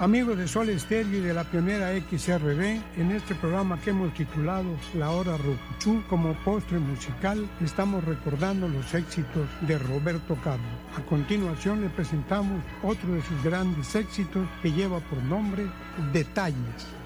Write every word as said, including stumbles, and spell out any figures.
Amigos de Sol Estéreo y de la pionera X R B, en este programa que hemos titulado La Hora Rocuchú, como postre musical, estamos recordando los éxitos de Roberto Carlos. A continuación le presentamos otro de sus grandes éxitos que lleva por nombre Detalles.